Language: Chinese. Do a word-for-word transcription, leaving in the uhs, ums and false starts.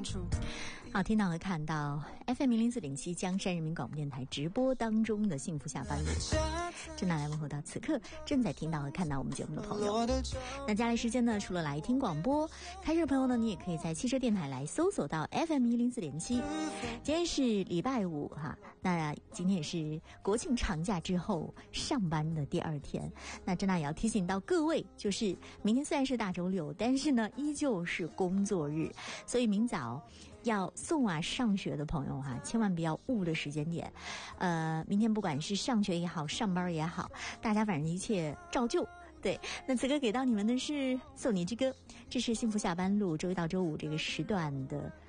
处。 好，听到和看到 F M 零四点七江山人民广播电台直播当中的幸福下班路，正拿来问候到此刻正在听到和看到我们节目的朋友。那接下来时间呢，除了来听广播开车的朋友呢，你也可以在汽车电台来搜索到 F M 零四点七。今天是礼拜五哈，那今天也是国庆长假之后上班的第二天。那正拿也要提醒到各位，就是明天虽然是大周六，但是呢依旧是工作日，所以明早要送啊上学的朋友哈、啊，千万不要误了时间点。呃，明天不管是上学也好，上班也好，大家反正一切照旧。对，那此刻给到你们的是送你之歌，这是幸福下班路，周一到周五这个时段的